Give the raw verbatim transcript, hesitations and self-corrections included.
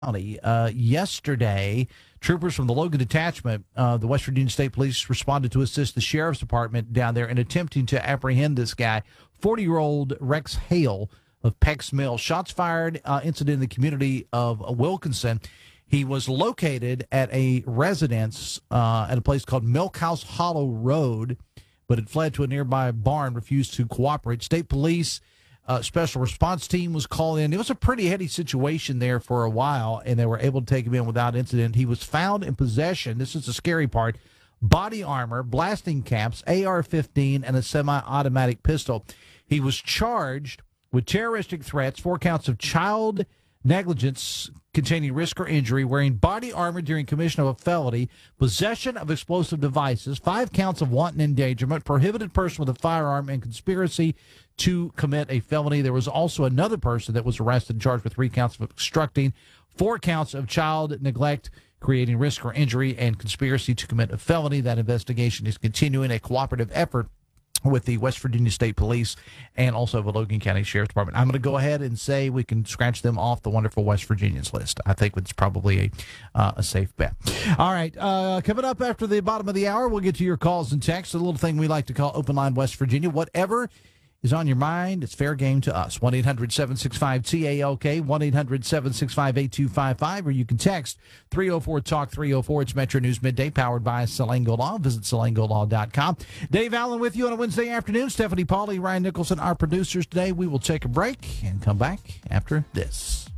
County. Uh, yesterday, troopers from the Logan Detachment, uh, the West Virginia State Police, responded to assist the Sheriff's Department down there in attempting to apprehend this guy, forty-year-old Rex Hale of Peck's Mill. Shots fired uh, incident in the community of Wilkinson. He was located at a residence uh, at a place called Milk House Hollow Road, but had fled to a nearby barn, refused to cooperate. State Police Uh, special response team was called in. It was a pretty heady situation there for a while, and they were able to take him in without incident. He was found in possession, this is the scary part, body armor, blasting caps, A R fifteen, and a semi-automatic pistol. He was charged with terroristic threats, four counts of child negligence containing risk or injury, wearing body armor during commission of a felony, possession of explosive devices, five counts of wanton endangerment, prohibited person with a firearm, and conspiracy to commit a felony. There was also another person that was arrested and charged with three counts of obstructing, four counts of child neglect, creating risk or injury, and conspiracy to commit a felony. That investigation is continuing, a cooperative effort with the West Virginia State Police and also the Logan County Sheriff's Department. I'm going to go ahead and say we can scratch them off the wonderful West Virginians list. I think it's probably a, uh, a safe bet. All right, uh, coming up after the bottom of the hour, we'll get to your calls and texts, a little thing we like to call Open Line West Virginia. Whatever is on your mind, it's fair game to us. one eight hundred seven six five T A L K, one eight hundred seven six five eight two five five, or you can text three oh four talk three oh four. It's Metro News Midday, powered by Salango Law. Visit salango law dot com. Dave Allen with you on a Wednesday afternoon. Stephanie Pauly, Ryan Nicholson, our producers today. We will take a break and come back after this.